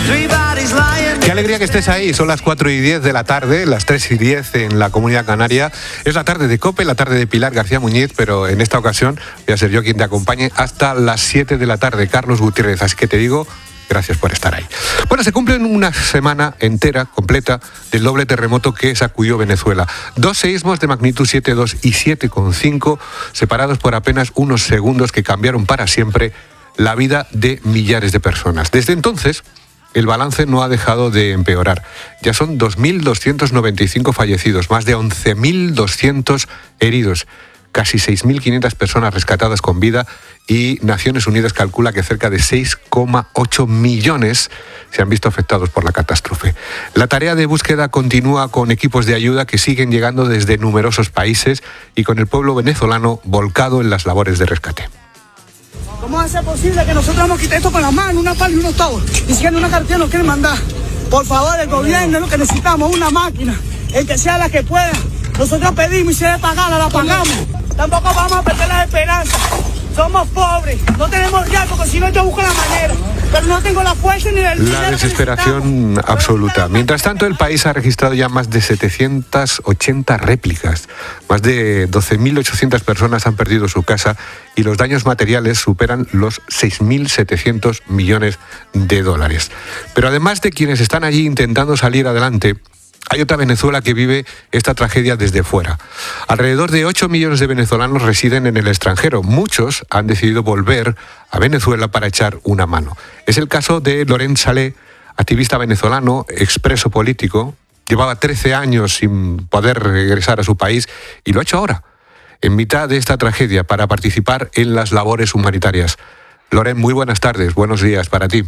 Qué alegría que estés ahí. Son las 4:10 de la tarde, las 3:10 en la Comunidad Canaria. Es la tarde de COPE, la tarde de Pilar García Muñiz, pero en esta ocasión voy a ser yo quien te acompañe hasta las 7 de la tarde, Carlos Gutiérrez. Así que te digo, gracias por estar ahí. Bueno, se cumple una semana entera, completa, del doble terremoto que sacudió Venezuela. 2 seísmos de magnitud 7,2 y 7,5, separados por apenas unos segundos, que cambiaron para siempre la vida de millares de personas. Desde entonces, el balance no ha dejado de empeorar. Ya son 2.295 fallecidos, más de 11.200 heridos, casi 6.500 personas rescatadas con vida, y Naciones Unidas calcula que cerca de 6,8 millones se han visto afectados por la catástrofe. La tarea de búsqueda continúa con equipos de ayuda que siguen llegando desde numerosos países y con el pueblo venezolano volcado en las labores de rescate. ¿Cómo va a ser posible que nosotros nos quitemos esto con la mano, una pala y unos tubos? Ni siquiera una cartilla nos quieren mandar. Por favor, el gobierno es lo que necesitamos, una máquina, el que sea la que pueda. Nosotros pedimos y si debe pagarla, la pagamos. Tampoco vamos a perder las esperanzas. Somos pobres, no tenemos ya, porque si no yo busco la manera. Pero no tengo la fuerza ni el dinero. La desesperación absoluta. Mientras tanto, el país ha registrado ya más de 780 réplicas. Más de 12.800 personas han perdido su casa y los daños materiales superan los 6.700 millones de dólares. Pero además de quienes están allí intentando salir adelante, hay otra Venezuela que vive esta tragedia desde fuera. Alrededor de 8 millones de venezolanos residen en el extranjero. Muchos han decidido volver a Venezuela para echar una mano. Es el caso de Loren Saleh, activista venezolano, expreso político. Llevaba 13 años sin poder regresar a su país y lo ha hecho ahora, en mitad de esta tragedia, para participar en las labores humanitarias. Loren, muy buenas tardes, buenos días para ti.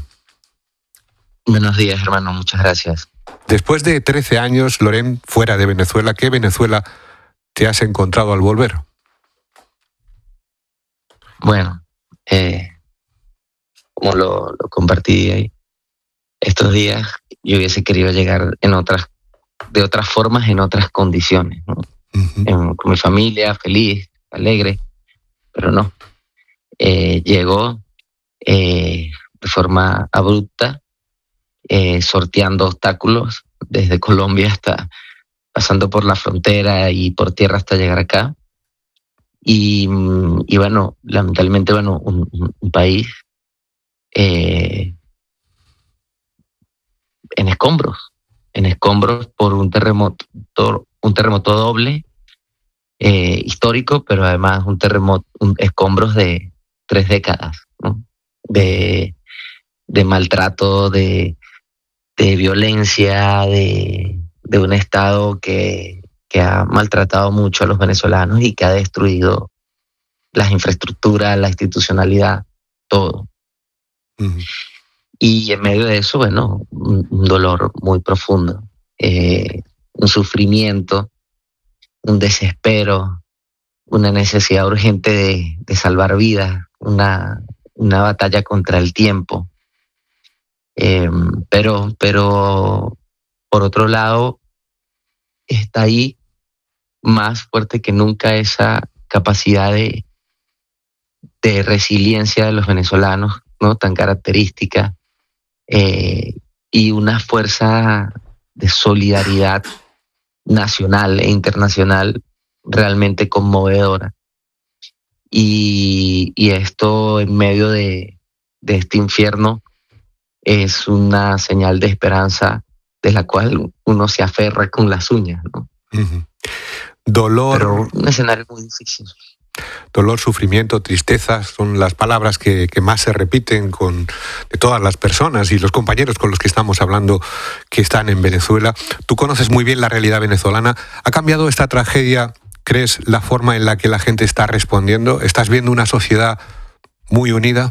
Buenos días, hermano, muchas gracias. Después de 13 años, Loren, fuera de Venezuela, ¿qué Venezuela te has encontrado al volver? Bueno, como lo compartí ahí, estos días yo hubiese querido llegar de otras formas, en otras condiciones, ¿no? Con mi familia, feliz, alegre, pero no. Llegó de forma abrupta, sorteando obstáculos desde Colombia hasta pasando por la frontera y por tierra hasta llegar acá. Y bueno, lamentablemente, un país en escombros por un terremoto doble, histórico, pero además escombros de 3 décadas, ¿no? De maltrato, de violencia, de un Estado que ha maltratado mucho a los venezolanos y que ha destruido las infraestructuras, la institucionalidad, todo. Uh-huh. Y en medio de eso, bueno, un dolor muy profundo, un sufrimiento, un desespero, una necesidad urgente de salvar vidas, una batalla contra el tiempo. Pero por otro lado está ahí más fuerte que nunca esa capacidad de resiliencia de los venezolanos, ¿no? Tan característica, y una fuerza de solidaridad nacional e internacional realmente conmovedora. Y esto en medio de este infierno es una señal de esperanza de la cual uno se aferra con las uñas, ¿no? Uh-huh. Dolor. Pero un escenario muy difícil. Dolor, sufrimiento, tristeza son las palabras que más se repiten de todas las personas y los compañeros con los que estamos hablando que están en Venezuela. Tú conoces muy bien la realidad venezolana. ¿Ha cambiado esta tragedia, crees, la forma en la que la gente está respondiendo? ¿Estás viendo una sociedad muy unida?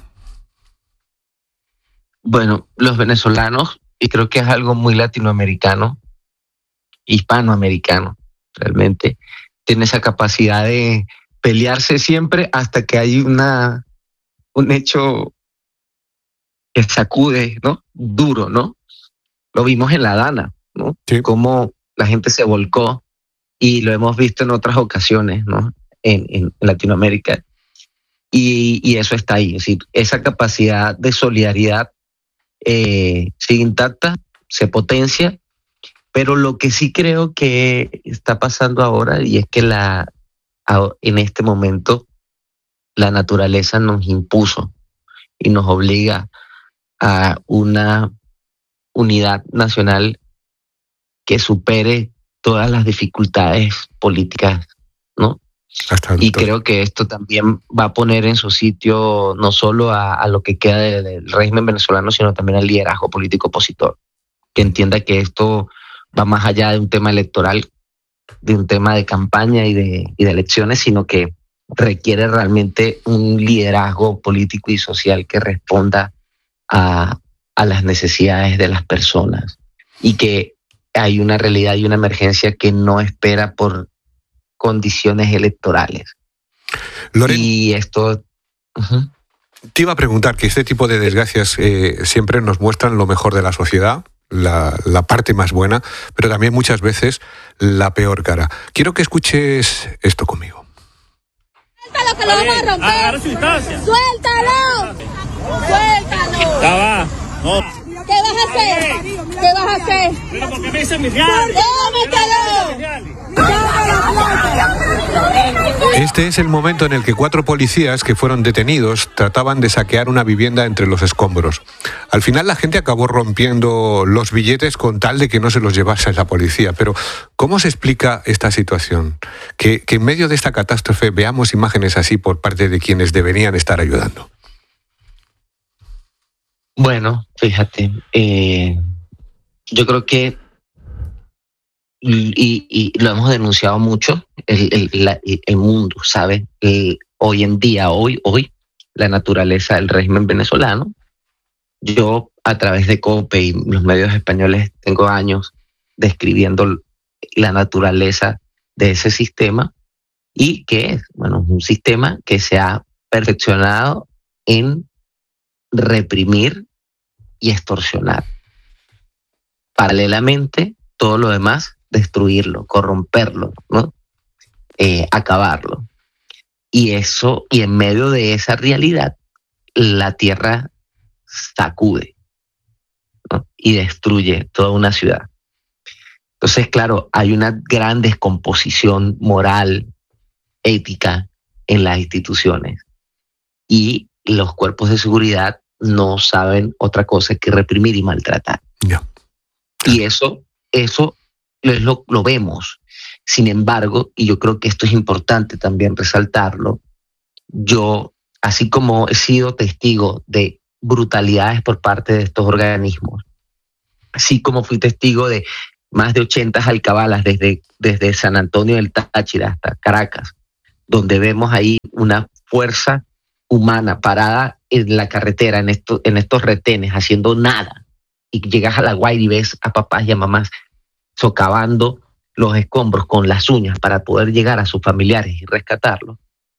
Bueno, los venezolanos, y creo que es algo muy latinoamericano, hispanoamericano, realmente, tiene esa capacidad de pelearse siempre hasta que hay un hecho que sacude, ¿no? Duro, ¿no? Lo vimos en La Dana, ¿no? Sí. Cómo la gente se volcó, y lo hemos visto en otras ocasiones, ¿no? En Latinoamérica. Y eso está ahí, es decir, esa capacidad de solidaridad sigue intacta, se potencia, pero lo que sí creo que está pasando ahora, y es que en este momento la naturaleza nos impuso y nos obliga a una unidad nacional que supere todas las dificultades políticas, ¿no? Y creo que esto también va a poner en su sitio no solo a lo que queda del régimen venezolano, sino también al liderazgo político opositor, que entienda que esto va más allá de un tema electoral, de un tema de campaña y de elecciones, sino que requiere realmente un liderazgo político y social que responda a las necesidades de las personas, y que hay una realidad y una emergencia que no espera por condiciones electorales. Loren, y esto... Te iba a preguntar que este tipo de desgracias siempre nos muestran lo mejor de la sociedad, la parte más buena, pero también muchas veces la peor cara. Quiero que escuches esto conmigo. ¡Suéltalo, que lo vamos a romper! ¡Agarra su distancia! ¡Suéltalo! ¡Suéltalo! Ya va. No. ¿Qué vas a hacer? ¿Qué vas a hacer? ¿Pero por qué me dicen mis reales? ¡Démetelo! Este es el momento en el que 4 policías que fueron detenidos trataban de saquear una vivienda entre los escombros. Al final la gente acabó rompiendo los billetes con tal de que no se los llevase la policía. Pero ¿cómo se explica esta situación? Que en medio de esta catástrofe veamos imágenes así por parte de quienes deberían estar ayudando. Bueno, fíjate, yo creo que, y lo hemos denunciado mucho, el mundo sabe, hoy en día, hoy, la naturaleza del régimen venezolano. Yo, a través de COPE y los medios españoles, tengo años describiendo la naturaleza de ese sistema, y que es, bueno, un sistema que se ha perfeccionado en reprimir y extorsionar. Paralelamente, todo lo demás, destruirlo, corromperlo, ¿no? Acabarlo. Y en medio de esa realidad, la tierra sacude, ¿no? Y destruye toda una ciudad. Entonces, claro, hay una gran descomposición moral, ética en las instituciones, y los cuerpos de seguridad no saben otra cosa que reprimir y maltratar. Yeah. Y eso lo vemos. Sin embargo, y yo creo que esto es importante también resaltarlo, yo, así como he sido testigo de brutalidades por parte de estos organismos, así como fui testigo de más de 80 alcabalas desde San Antonio del Táchira hasta Caracas, donde vemos ahí una fuerza humana parada en la carretera, en estos retenes, haciendo nada, y llegas a La Guaira y ves a papás y a mamás socavando los escombros con las uñas para poder llegar a sus familiares y rescatarlos,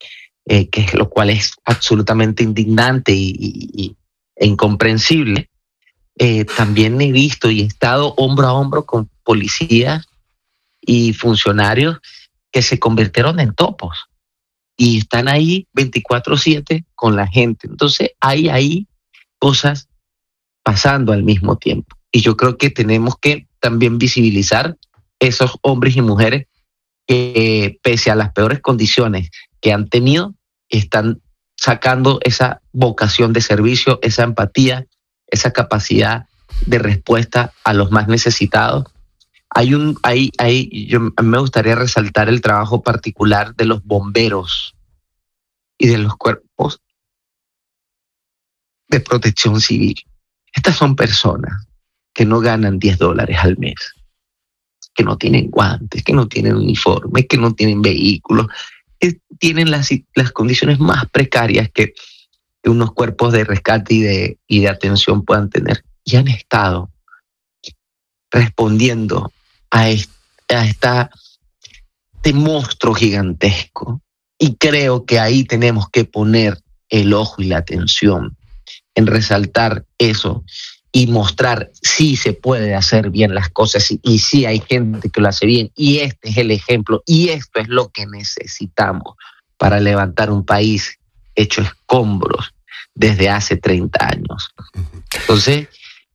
lo cual es absolutamente indignante e incomprensible. También he visto y he estado hombro a hombro con policías y funcionarios que se convirtieron en topos y están ahí 24/7 con la gente. Entonces hay ahí cosas pasando al mismo tiempo. Y yo creo que tenemos que también visibilizar esos hombres y mujeres que, pese a las peores condiciones que han tenido, están sacando esa vocación de servicio, esa empatía, esa capacidad de respuesta a los más necesitados. A mí me gustaría resaltar el trabajo particular de los bomberos y de los cuerpos de protección civil. Estas son personas que no ganan $10 al mes, que no tienen guantes, que no tienen uniforme, que no tienen vehículos, que tienen las condiciones más precarias que unos cuerpos de rescate y de atención puedan tener, y han estado respondiendo a este monstruo gigantesco. Y creo que ahí tenemos que poner el ojo y la atención en resaltar eso y mostrar si se puede hacer bien las cosas y si hay gente que lo hace bien, y este es el ejemplo y esto es lo que necesitamos para levantar un país hecho escombros desde hace 30 años. Entonces,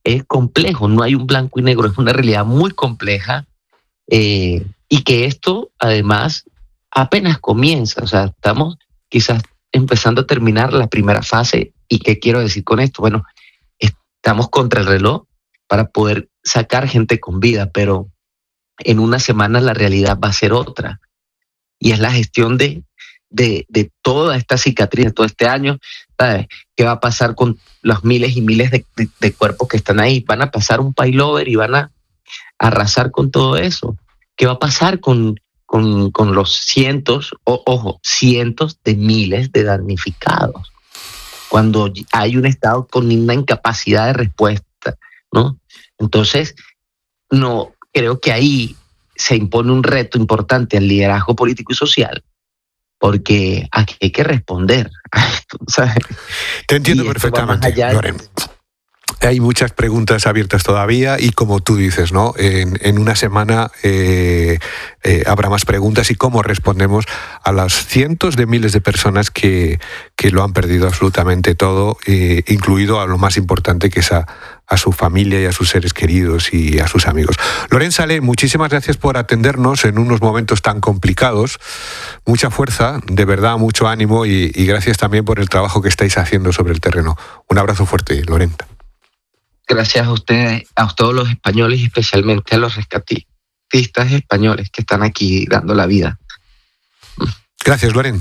es complejo, no hay un blanco y negro, es una realidad muy compleja, y que esto además apenas comienza, o sea, estamos quizás empezando a terminar la primera fase. ¿Y qué quiero decir con esto? Bueno, estamos contra el reloj para poder sacar gente con vida, pero en una semana la realidad va a ser otra, y es la gestión de toda esta cicatriz, de todo este año. ¿Sabes? ¿Qué va a pasar con los miles y miles de cuerpos que están ahí? ¿Van a pasar un paylover y van a arrasar con todo eso? ¿Qué va a pasar con los cientos de miles de damnificados cuando hay un Estado con una incapacidad de respuesta, ¿no? Entonces, no creo que ahí se impone un reto importante al liderazgo político y social, porque aquí hay que responder a esto, ¿sabes? Te entiendo perfectamente, Loren. Hay muchas preguntas abiertas todavía y, como tú dices, ¿no? En una semana habrá más preguntas, y cómo respondemos a las cientos de miles de personas que lo han perdido absolutamente todo, incluido a lo más importante, que es a su familia y a sus seres queridos y a sus amigos. Loren Salé, muchísimas gracias por atendernos en unos momentos tan complicados. Mucha fuerza, de verdad, mucho ánimo, y gracias también por el trabajo que estáis haciendo sobre el terreno. Un abrazo fuerte, Loren. Gracias a ustedes, a todos los españoles y especialmente a los rescatistas españoles que están aquí dando la vida. Gracias, Loren.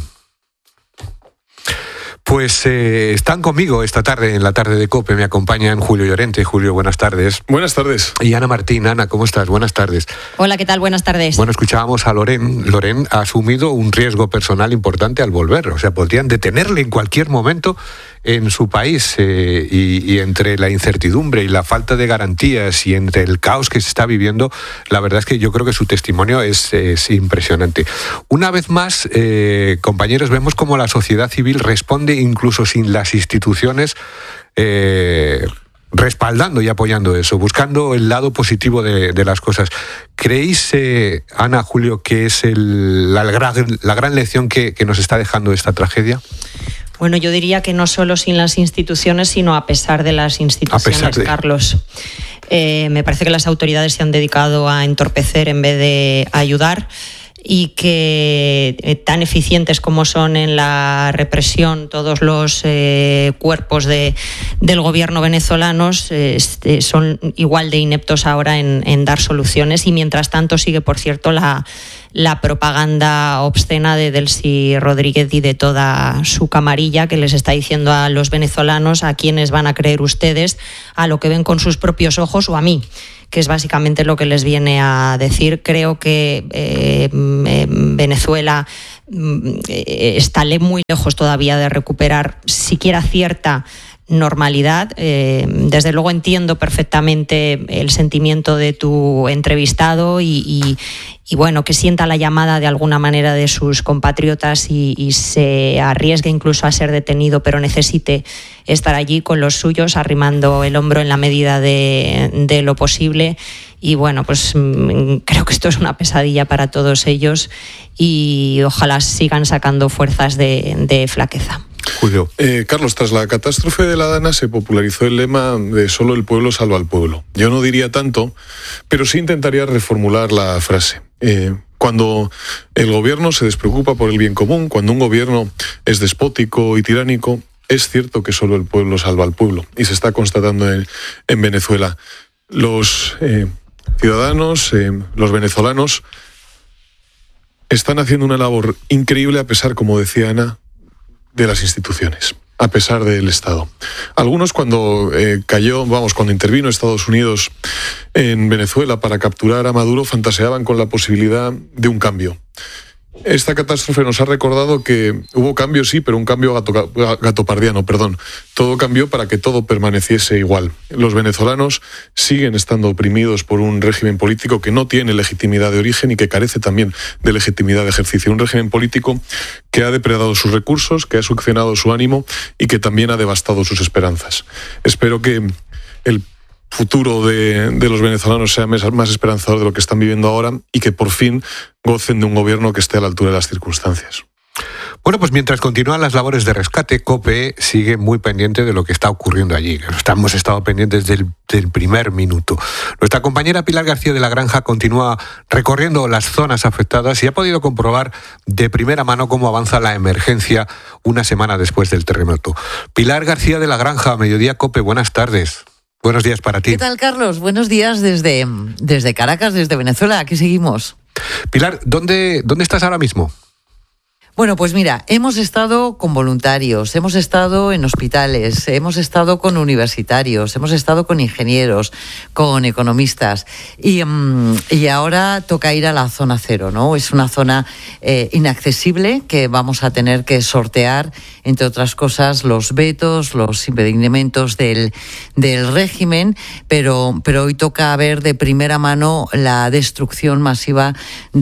Pues están conmigo esta tarde, en la tarde de COPE. Me acompañan Julio Llorente. Julio, buenas tardes. Buenas tardes. Y Ana Martín. Ana, ¿cómo estás? Buenas tardes. Hola, ¿qué tal? Buenas tardes. Bueno, escuchábamos a Loren. Loren ha asumido un riesgo personal importante al volver. O sea, podrían detenerle en cualquier momento en su país, y entre la incertidumbre y la falta de garantías y entre el caos que se está viviendo, la verdad es que yo creo que su testimonio es impresionante. Una vez más, compañeros, vemos cómo la sociedad civil responde incluso sin las instituciones respaldando y apoyando eso, buscando el lado positivo de las cosas. ¿Creéis, Ana, Julio, que es la gran lección que nos está dejando esta tragedia? Bueno, yo diría que no solo sin las instituciones, sino a pesar de las instituciones, Carlos. Me parece que las autoridades se han dedicado a entorpecer en vez de ayudar, y que tan eficientes como son en la represión todos los cuerpos del gobierno venezolanos, son igual de ineptos ahora en dar soluciones. Y mientras tanto sigue, por cierto, la propaganda obscena de Delcy Rodríguez y de toda su camarilla, que les está diciendo a los venezolanos a quiénes van a creer ustedes, a lo que ven con sus propios ojos o a mí, que es básicamente lo que les viene a decir. Creo que Venezuela está muy lejos todavía de recuperar siquiera cierta normalidad. Desde luego entiendo perfectamente el sentimiento de tu entrevistado y bueno, que sienta la llamada de alguna manera de sus compatriotas y se arriesgue incluso a ser detenido, pero necesite estar allí con los suyos, arrimando el hombro en la medida de lo posible. Y bueno, pues creo que esto es una pesadilla para todos ellos, y ojalá sigan sacando fuerzas de flaqueza. Julio. Carlos, tras la catástrofe de la Dana se popularizó el lema de solo el pueblo salva al pueblo. Yo no diría tanto, pero sí intentaría reformular la frase. Cuando el gobierno se despreocupa por el bien común, cuando un gobierno es despótico y tiránico, es cierto que solo el pueblo salva al pueblo, y se está constatando en Venezuela. Los ciudadanos, los venezolanos, están haciendo una labor increíble a pesar, como decía Ana, de las instituciones, a pesar del Estado. Algunos, cuando cuando intervino Estados Unidos en Venezuela para capturar a Maduro, fantaseaban con la posibilidad de un cambio. Esta catástrofe nos ha recordado que hubo cambio, sí, pero un cambio gatopardiano, perdón. Todo cambió para que todo permaneciese igual. Los venezolanos siguen estando oprimidos por un régimen político que no tiene legitimidad de origen y que carece también de legitimidad de ejercicio. Un régimen político que ha depredado sus recursos, que ha succionado su ánimo y que también ha devastado sus esperanzas. Espero que el futuro de los venezolanos sea más esperanzador de lo que están viviendo ahora, y que por fin gocen de un gobierno que esté a la altura de las circunstancias. Bueno, pues mientras continúan las labores de rescate, COPE sigue muy pendiente de lo que está ocurriendo allí. Hemos estado pendientes del primer minuto. Nuestra compañera Pilar García de la Granja continúa recorriendo las zonas afectadas y ha podido comprobar de primera mano cómo avanza la emergencia una semana después del terremoto. Pilar García de la Granja, Mediodía COPE, buenas tardes. Buenos días para ti. ¿Qué tal, Carlos? Buenos días desde Caracas, desde Venezuela. Aquí seguimos. Pilar, ¿dónde estás ahora mismo? Bueno, pues mira, hemos estado con voluntarios, hemos estado en hospitales, hemos estado con universitarios, hemos estado con ingenieros, con economistas y ahora toca ir a la zona cero, ¿no? Es una zona inaccesible que vamos a tener que sortear, entre otras cosas, los vetos, los impedimentos del régimen, pero hoy toca ver de primera mano la destrucción masiva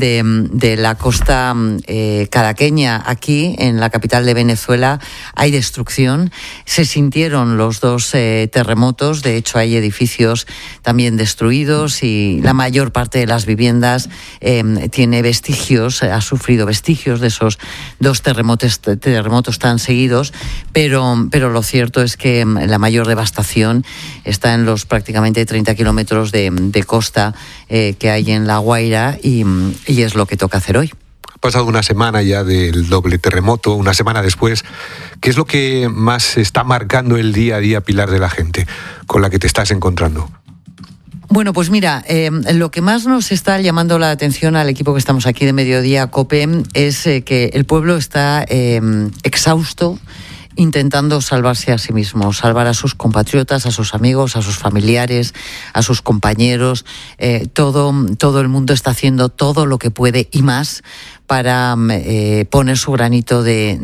de la costa caraqueña. Aquí, en la capital de Venezuela, hay destrucción. Se sintieron los dos terremotos. De hecho, hay edificios también destruidos y la mayor parte de las viviendas tiene vestigios, ha sufrido vestigios de esos dos terremotos tan seguidos. Pero lo cierto es que la mayor devastación está en los prácticamente 30 kilómetros de costa que hay en La Guaira y es lo que toca hacer hoy. Ha pasado una semana ya del doble terremoto, una semana después. ¿Qué es lo que más está marcando el día a día, Pilar, de la gente con la que te estás encontrando? Bueno, pues mira, lo que más nos está llamando la atención al equipo que estamos aquí de Mediodía COPE es que el pueblo está exhausto, intentando salvarse a sí mismo, salvar a sus compatriotas, a sus amigos, a sus familiares, a sus compañeros. Todo el mundo está haciendo todo lo que puede y más para poner su granito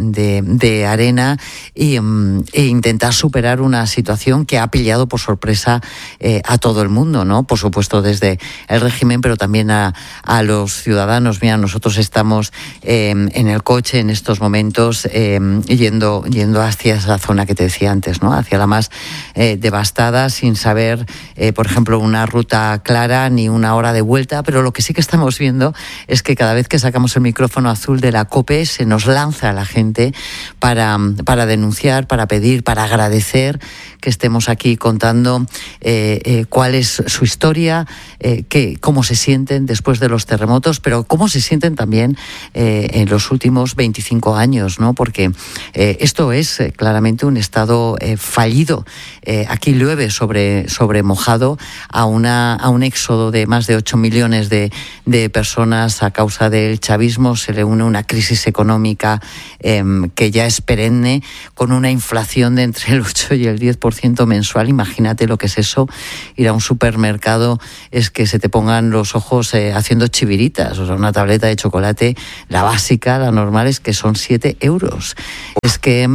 de arena e intentar superar una situación que ha pillado por sorpresa a todo el mundo, ¿no? Por supuesto desde el régimen, pero también a los ciudadanos. Mira, nosotros estamos en el coche en estos momentos yendo hacia esa zona que te decía antes, ¿no? Hacia la más devastada, sin saber, por ejemplo, una ruta clara ni una hora de vuelta, pero lo que sí que estamos viendo es que cada vez que sacamos el micrófono azul de la COPE se nos lanza a la gente para denunciar, para pedir, para agradecer que estemos aquí contando cuál es su historia, cómo se sienten después de los terremotos, pero cómo se sienten también en los últimos 25 años, ¿no? Porque esto es claramente un estado fallido. Aquí llueve sobre mojado a un éxodo de más de 8 millones de personas a causa del chavismo. Se le une una crisis económica que ya es perenne, con una inflación de entre el 8 y el 10% mensual. Imagínate lo que es eso. Ir a un supermercado es que se te pongan los ojos haciendo chiviritas. O sea, una tableta de chocolate, la básica, la normal, es que son 7 euros. Es que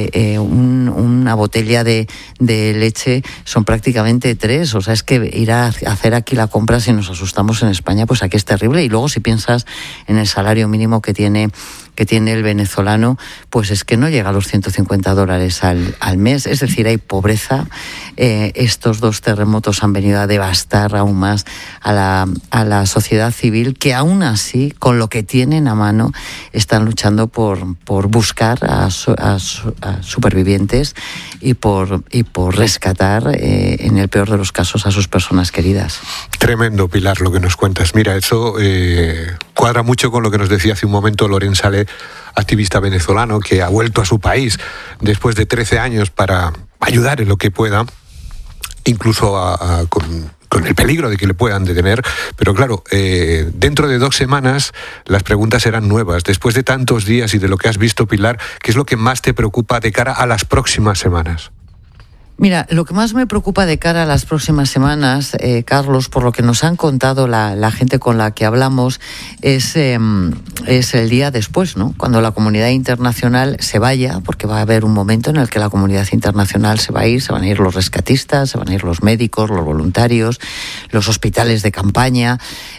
una botella de leche son prácticamente 3. O sea, es que ir a hacer aquí la compra, si nos asustamos en España, pues aquí es terrible. Y luego si piensas en el salario mínimo que tiene el venezolano, pues es que no llega a los $150 al mes. Es decir, hay pobreza. Estos dos terremotos han venido a devastar aún más a la sociedad civil, que aún así, con lo que tienen a mano, están luchando por buscar a supervivientes y por rescatar, en el peor de los casos, a sus personas queridas. Tremendo, Pilar, lo que nos cuentas. Mira, eso cuadra mucho con lo que nos decía hace un momento Loren Saleh, activista venezolano que ha vuelto a su país después de 13 años para ayudar en lo que pueda, incluso con el peligro de que le puedan detener. Pero claro, dentro de 2 semanas las preguntas serán nuevas. Después de tantos días y de lo que has visto, Pilar, ¿qué es lo que más te preocupa de cara a las próximas semanas? Mira, lo que más me preocupa de cara a las próximas semanas, Carlos, por lo que nos han contado la gente con la que hablamos, es el día después, ¿no? Cuando la comunidad internacional se vaya, porque va a haber un momento en el que la comunidad internacional se va a ir, se van a ir los rescatistas, se van a ir los médicos, los voluntarios, los hospitales de campaña,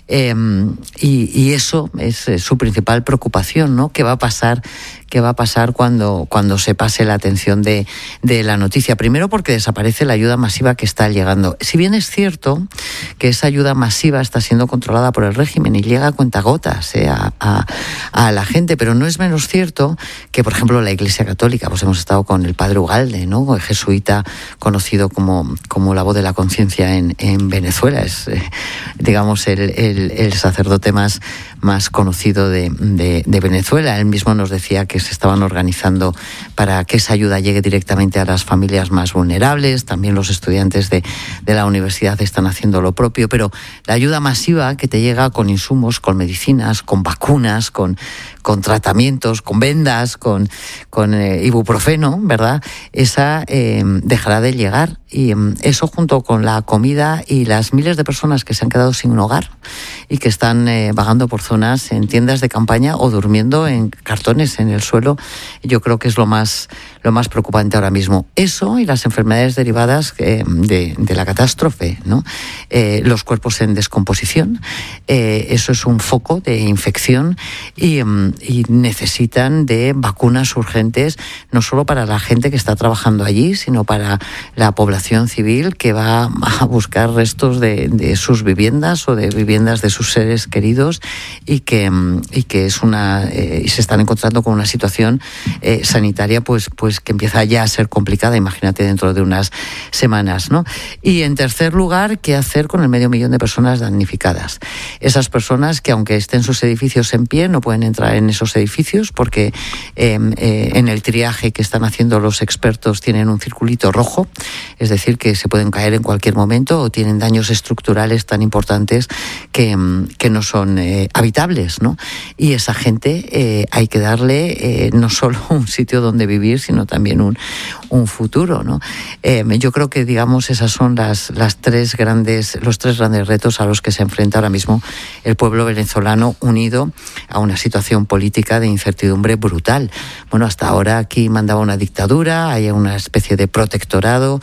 y eso es su principal preocupación, ¿no? ¿Qué va a pasar cuando se pase la atención de la noticia? Primero, porque desaparece la ayuda masiva que está llegando. Si bien es cierto que esa ayuda masiva está siendo controlada por el régimen y llega a cuentagotas a la gente, pero no es menos cierto que, por ejemplo, la Iglesia Católica, pues hemos estado con el padre Ugalde, ¿no? El jesuita conocido como la voz de la conciencia en Venezuela, es digamos el sacerdote más conocido de Venezuela. Él mismo nos decía que se estaban organizando para que esa ayuda llegue directamente a las familias más vulnerables. También los estudiantes de la universidad están haciendo lo propio, pero la ayuda masiva que te llega con insumos, con medicinas, con vacunas, con tratamientos, con vendas, con ibuprofeno, ¿verdad? Esa dejará de llegar, y eso, junto con la comida y las miles de personas que se han quedado sin un hogar y que están vagando por zonas en tiendas de campaña o durmiendo en cartones en el suelo, yo creo que es lo más preocupante ahora mismo. Eso y las enfermedades derivadas de la catástrofe, ¿no? Los cuerpos en descomposición, eso es un foco de infección, y necesitan de vacunas urgentes, no solo para la gente que está trabajando allí, sino para la población civil que va a buscar restos de sus viviendas o de viviendas de sus seres queridos, y que y se están encontrando con una situación sanitaria pues que empieza ya a ser complicada, imagínate dentro de unas semanas, ¿no? Y en tercer lugar, ¿qué hacer con el 500.000 de personas damnificadas? Esas personas que, aunque estén sus edificios en pie, no pueden entrar en esos edificios porque en el triaje que están haciendo los expertos tienen un circulito rojo, es decir, que se pueden caer en cualquier momento, o tienen daños estructurales tan importantes que no son habitables, ¿no? Y esa gente hay que darle no solo un sitio donde vivir, sino también un futuro, ¿no? Yo creo que, digamos, esas son los tres grandes retos a los que se enfrenta ahora mismo el pueblo venezolano, unido a una situación política de incertidumbre brutal. Bueno, hasta ahora aquí mandaba una dictadura, hay una especie de protectorado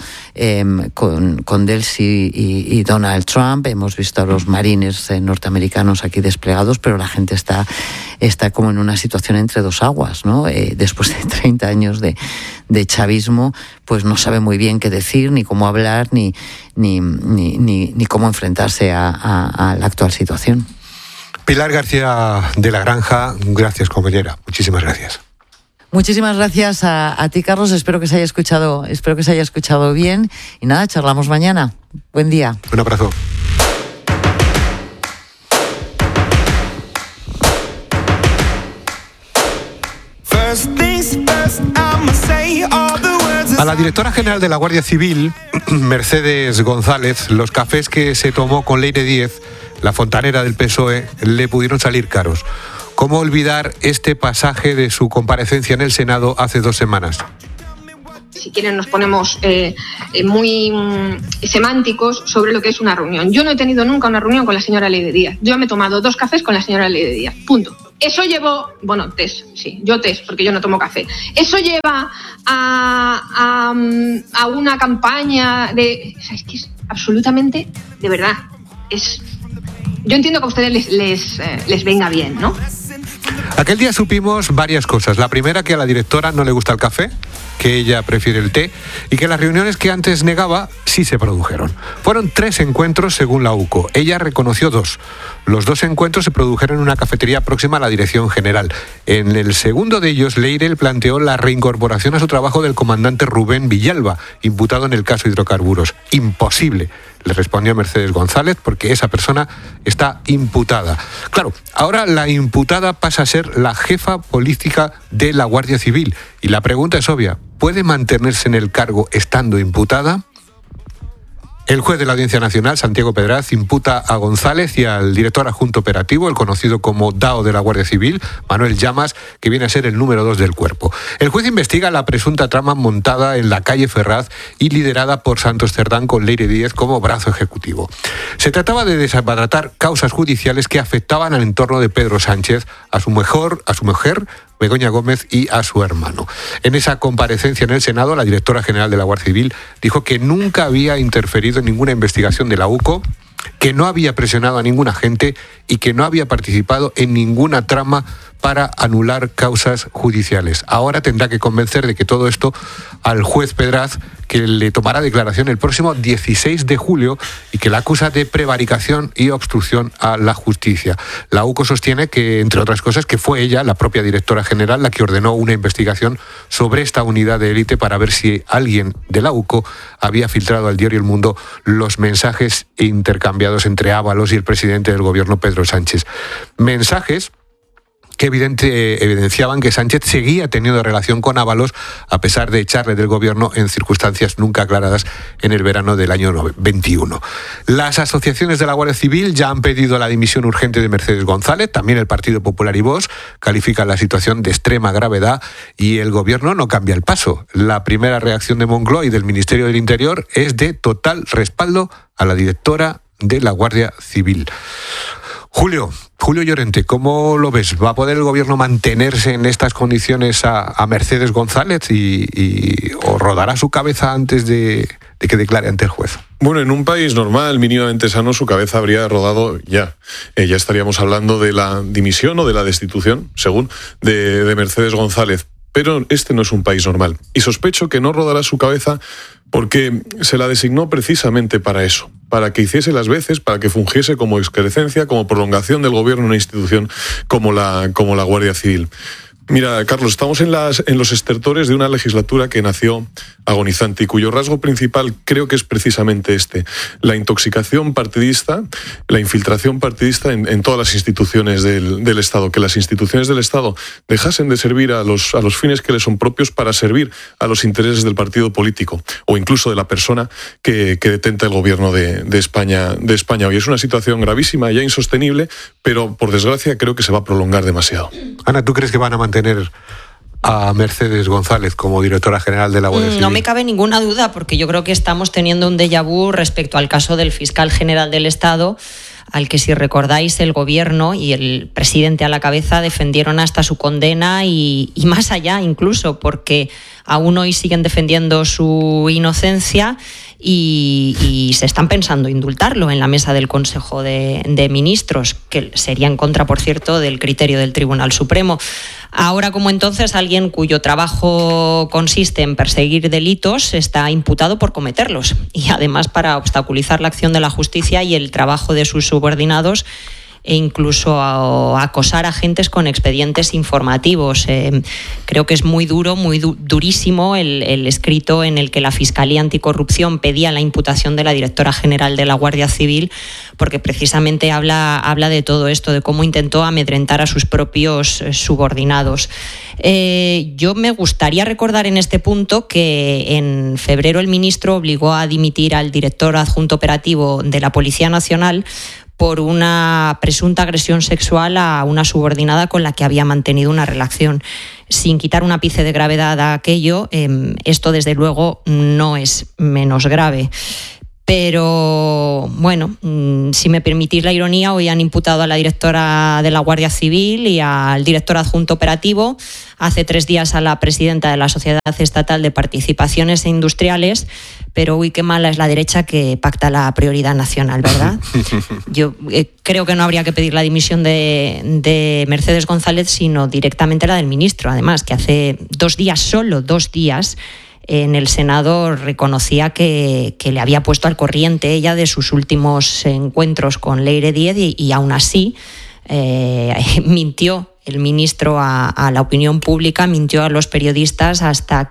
con Delcy y Donald Trump. Hemos visto a los marines norteamericanos aquí desplegados, pero la gente está como en una situación entre dos aguas, ¿no? Después de 30 años de chavismo, pues no sabe muy bien qué decir, ni cómo hablar, ni cómo enfrentarse a la actual situación. Pilar García de la Granja, gracias, compañera. Muchísimas gracias. Muchísimas gracias a ti, Carlos. Espero que se haya escuchado bien. Y nada, charlamos mañana. Buen día. Un abrazo. A la directora general de la Guardia Civil, Mercedes González, los cafés que se tomó con Leire Díez, la fontanera del PSOE, le pudieron salir caros. ¿Cómo olvidar este pasaje de su comparecencia en el Senado hace 2 semanas? Si quieren nos ponemos muy semánticos sobre lo que es una reunión. Yo no he tenido nunca una reunión con la señora Leire Díaz. Yo me he tomado 2 cafés con la señora Leire Díaz. Punto. Eso llevó, bueno, test, sí, yo test, porque yo no tomo café. Eso lleva a una campaña de... O sea, es que es absolutamente, de verdad, es... Yo entiendo que a ustedes les venga bien, ¿no? Aquel día supimos varias cosas. La primera, que a la directora no le gusta el café, que ella prefiere el té, y que las reuniones que antes negaba sí se produjeron. Fueron 3 encuentros según la UCO. Ella reconoció 2. Los 2 encuentros se produjeron en una cafetería próxima a la dirección general. En el segundo de ellos, Leire planteó la reincorporación a su trabajo del comandante Rubén Villalba, imputado en el caso hidrocarburos. Imposible, le respondió Mercedes González, porque esa persona está imputada. Claro, ahora la imputada pasa a ser la jefa política de la Guardia Civil. Y la pregunta es obvia: ¿puede mantenerse en el cargo estando imputada? El juez de la Audiencia Nacional, Santiago Pedraz, imputa a González y al director adjunto operativo, el conocido como DAO de la Guardia Civil, Manuel Llamas, que viene a ser el número 2 del cuerpo. El juez investiga la presunta trama montada en la calle Ferraz y liderada por Santos Cerdán, con Leire Díez como brazo ejecutivo. Se trataba de desbaratar causas judiciales que afectaban al entorno de Pedro Sánchez, a su mujer, Begoña Gómez, y a su hermano. En esa comparecencia en el Senado, la directora general de la Guardia Civil dijo que nunca había interferido en ninguna investigación de la UCO, que no había presionado a ningún agente y que no había participado en ninguna trama para anular causas judiciales. Ahora tendrá que convencer de que todo esto al juez Pedraz, que le tomará declaración el próximo 16 de julio y que la acusa de prevaricación y obstrucción a la justicia. La UCO sostiene que, entre otras cosas, que fue ella, la propia directora general, la que ordenó una investigación sobre esta unidad de élite para ver si alguien de la UCO había filtrado al diario El Mundo los mensajes intercambiados entre Ábalos y el presidente del gobierno, Pedro Sánchez. Mensajes que evidenciaban que Sánchez seguía teniendo relación con Ábalos a pesar de echarle del gobierno en circunstancias nunca aclaradas en el verano del año 21. Las asociaciones de la Guardia Civil ya han pedido la dimisión urgente de Mercedes González, también el Partido Popular y Vox califican la situación de extrema gravedad y el gobierno no cambia el paso. La primera reacción de Moncloa y del Ministerio del Interior es de total respaldo a la directora de la Guardia Civil. Julio Llorente, ¿cómo lo ves? ¿Va a poder el gobierno mantenerse en estas condiciones a Mercedes González o rodará su cabeza antes de que declare ante el juez? Bueno, en un país normal, mínimamente sano, su cabeza habría rodado ya. Ya estaríamos hablando de la dimisión o de la destitución, según, de Mercedes González. Pero este no es un país normal. Y sospecho que no rodará su cabeza porque se la designó precisamente para eso, para que hiciese las veces, para que fungiese como excrecencia, como prolongación del gobierno en una institución como la Guardia Civil. Mira, Carlos, estamos en los estertores de una legislatura que nació agonizante y cuyo rasgo principal creo que es precisamente la intoxicación partidista, la infiltración partidista en todas las instituciones del Estado, que las instituciones del Estado dejasen de servir a los fines que les son propios para servir a los intereses del partido político o incluso de la persona que detenta el gobierno de España hoy. Es una situación gravísima, ya insostenible, pero por desgracia creo que se va a prolongar demasiado. Ana, ¿tú crees que van a mantener a Mercedes González como directora general de la Guardia Civil? No me cabe ninguna duda, porque yo creo que estamos teniendo un déjà vu respecto al caso del fiscal general del Estado, al que, si recordáis, el gobierno y el presidente a la cabeza defendieron hasta su condena y más allá incluso, porque aún hoy siguen defendiendo su inocencia y se están pensando indultarlo en la mesa del Consejo de Ministros, que sería en contra, por cierto, del criterio del Tribunal Supremo. Ahora como entonces, alguien cuyo trabajo consiste en perseguir delitos está imputado por cometerlos y además para obstaculizar la acción de la justicia y el trabajo de sus subordinados e incluso acosar a agentes con expedientes informativos. Creo que es muy duro, durísimo el escrito en el que la Fiscalía Anticorrupción pedía la imputación de la directora general de la Guardia Civil, porque precisamente habla de todo esto, de cómo intentó amedrentar a sus propios subordinados. Yo me gustaría recordar en este punto que en febrero el ministro obligó a dimitir al director adjunto operativo de la Policía Nacional por una presunta agresión sexual a una subordinada con la que había mantenido una relación. Sin quitar un ápice de gravedad a aquello, esto desde luego no es menos grave. Pero, bueno, si me permitís la ironía, hoy han imputado a la directora de la Guardia Civil y al director adjunto operativo, hace 3 días a la presidenta de la Sociedad Estatal de Participaciones e Industriales, pero uy, qué mala es la derecha que pacta la prioridad nacional, ¿verdad? Yo creo que no habría que pedir la dimisión de Mercedes González, sino directamente la del ministro, además, que hace 2 días, solo 2 días, en el Senado reconocía que le había puesto al corriente ella de sus últimos encuentros con Leire Díez y aún así mintió el ministro a la opinión pública, mintió a los periodistas hasta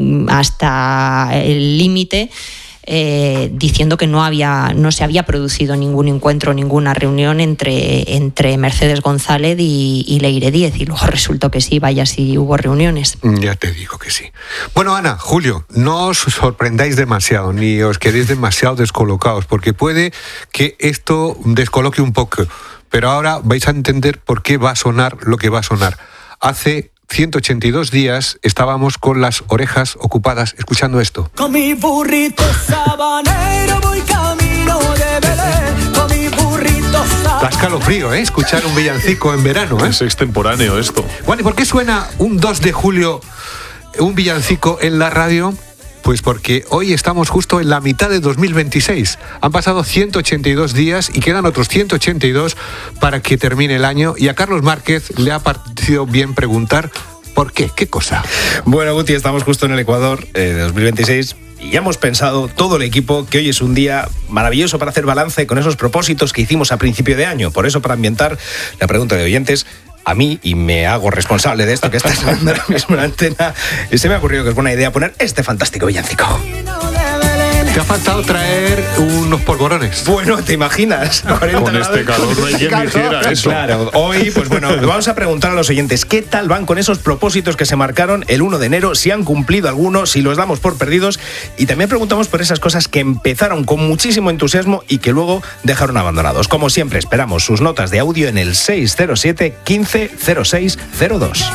el límite, diciendo que no se había producido ningún encuentro, ninguna reunión entre Mercedes González y Leire Díez, y luego resultó que sí, vaya si hubo reuniones. Ya te digo que sí. Bueno, Ana, Julio, no os sorprendáis demasiado, ni os quedéis demasiado descolocados, porque puede que esto descoloque un poco, pero ahora vais a entender por qué va a sonar lo que va a sonar. Hace 182 días estábamos con las orejas ocupadas escuchando esto. Con mi burrito sabanero voy camino de Belén, con mi burrito sabanero. Da escalofrío, escuchar un villancico en verano, Es extemporáneo esto. Bueno, ¿y por qué suena un 2 de julio un villancico en la radio? Pues porque hoy estamos justo en la mitad de 2026. Han pasado 182 días y quedan otros 182 para que termine el año. Y a Carlos Márquez le ha parecido bien preguntar ¿por qué? ¿Qué cosa? Bueno, Guti, estamos justo en el Ecuador de 2026 y ya hemos pensado todo el equipo que hoy es un día maravilloso para hacer balance con esos propósitos que hicimos a principio de año. Por eso, para ambientar la pregunta de oyentes, a mí, y me hago responsable de esto que está sonando ahora mismo en la antena, se me ha ocurrido que es buena idea poner este fantástico villancico. Te ha faltado traer unos polvorones. Bueno, ¿te imaginas? 40 con grados. este calor no hay quien hiciera eso. Claro, hoy, pues bueno, vamos a preguntar a los oyentes qué tal van con esos propósitos que se marcaron el 1 de enero, si han cumplido algunos, si los damos por perdidos, y también preguntamos por esas cosas que empezaron con muchísimo entusiasmo y que luego dejaron abandonados. Como siempre, esperamos sus notas de audio en el 607 15 06 02.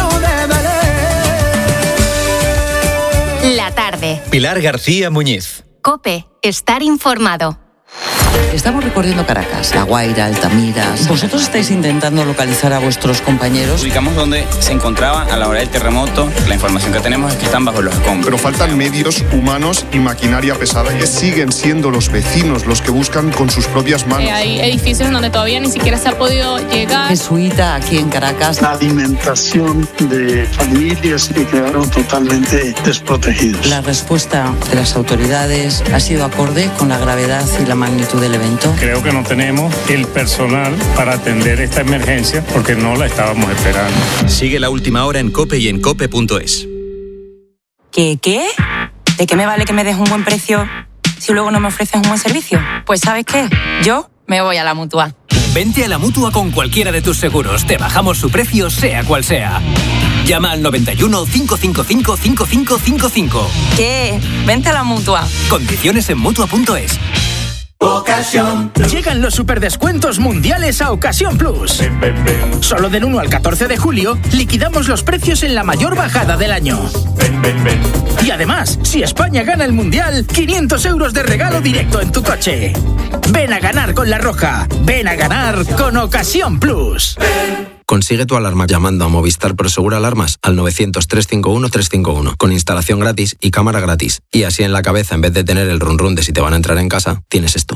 La tarde. Pilar García Muñiz. COPE. Estar informado. Estamos recorriendo Caracas, La Guaira, Altamira. ¿Vosotros estáis intentando localizar a vuestros compañeros? Ubicamos donde se encontraban a la hora del terremoto. La información que tenemos es que están bajo los escombros. Pero faltan medios humanos y maquinaria pesada. Que siguen siendo los vecinos los que buscan con sus propias manos. Hay edificios donde todavía ni siquiera se ha podido llegar. Jesuita aquí en Caracas. La alimentación de familias que quedaron totalmente desprotegidos. La respuesta de las autoridades ha sido acorde con la gravedad y la magnitud del evento. Creo que no tenemos el personal para atender esta emergencia porque no la estábamos esperando. Sigue La Última Hora en COPE y en COPE.es. ¿Qué? ¿De qué me vale que me des un buen precio si luego no me ofreces un buen servicio? Pues ¿sabes qué? Yo me voy a la Mutua. Vente a la Mutua con cualquiera de tus seguros. Te bajamos su precio, sea cual sea. Llama al 91 555 5555. ¿Qué? Vente a la Mutua. Condiciones en Mutua.es. Ocasión. Llegan los superdescuentos mundiales a Ocasión Plus. Solo del 1 al 14 de julio liquidamos los precios en la mayor bajada del año. Y además, si España gana el mundial, 500 euros de regalo directo en tu coche. Ven a ganar con La Roja. Ven a ganar con Ocasión Plus. Consigue tu alarma llamando a Movistar Prosegur Alarmas al 900-351-351 con instalación gratis y cámara gratis. Y así en la cabeza, en vez de tener el run run de si te van a entrar en casa, tienes esto.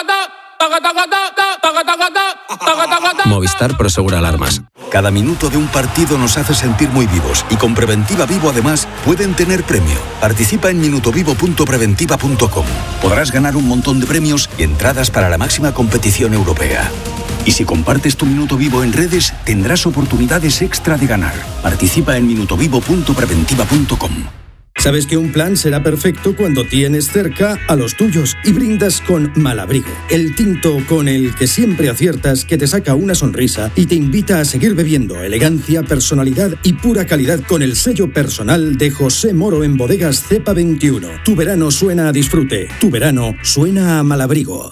Movistar Prosegur Alarmas. Cada minuto de un partido nos hace sentir muy vivos y con Preventiva Vivo además pueden tener premio. Participa en minutovivo.preventiva.com. Podrás ganar un montón de premios y entradas para la máxima competición europea. Y si compartes tu Minuto Vivo en redes, tendrás oportunidades extra de ganar. Participa en minutovivo.preventiva.com. Sabes que un plan será perfecto cuando tienes cerca a los tuyos y brindas con Malabrigo, el tinto con el que siempre aciertas, que te saca una sonrisa y te invita a seguir bebiendo. Elegancia, personalidad y pura calidad con el sello personal de José Moro en Bodegas Cepa 21. Tu verano suena a disfrute, tu verano suena a Malabrigo.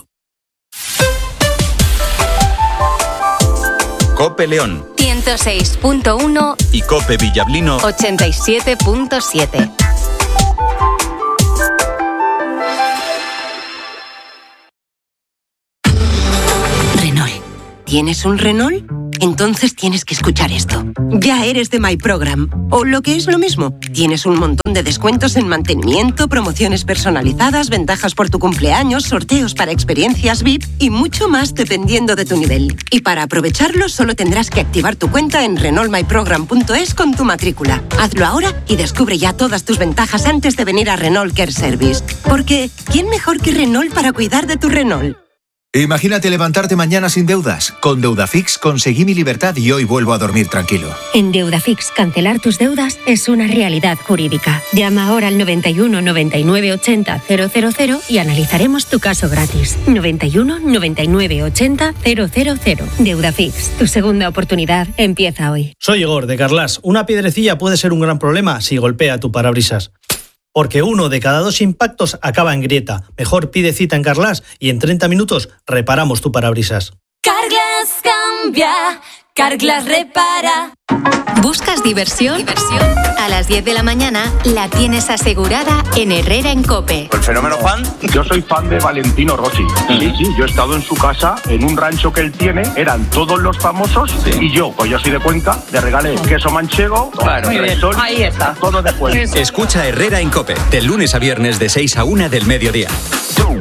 COPE León 106.1 y COPE Villablino 87.7. Renault. ¿Tienes un Renault? Entonces tienes que escuchar esto. Ya eres de My Program. O lo que es lo mismo, tienes un montón de descuentos en mantenimiento, promociones personalizadas, ventajas por tu cumpleaños, sorteos para experiencias VIP y mucho más dependiendo de tu nivel. Y para aprovecharlo solo tendrás que activar tu cuenta en renaultmyprogram.es con tu matrícula. Hazlo ahora y descubre ya todas tus ventajas antes de venir a Renault Care Service. Porque ¿quién mejor que Renault para cuidar de tu Renault? Imagínate levantarte mañana sin deudas. Con Deudafix conseguí mi libertad y hoy vuelvo a dormir tranquilo. En Deudafix, cancelar tus deudas es una realidad jurídica. Llama ahora al 91 99 80 000 y analizaremos tu caso gratis. 91 99 80 000. Deudafix, tu segunda oportunidad empieza hoy. Soy Igor, de Carlas. Una piedrecilla puede ser un gran problema si golpea tu parabrisas. Porque 1 de cada 2 impactos acaba en grieta. Mejor pide cita en Carlas y en 30 minutos reparamos tu parabrisas. Carglass cambia, Carglass repara. ¿Buscas diversión? A las 10 de la mañana la tienes asegurada en Herrera en COPE. ¿El fenómeno Juan? Yo soy fan de Valentino Rossi. Sí, yo he estado en su casa, en un rancho que él tiene, eran todos los famosos y yo, pues yo soy de Cuenca, le regalé queso manchego, Resol, ahí está. Todo de Cuenca. Escucha Herrera en COPE, de lunes a viernes de 6 a 1 del mediodía.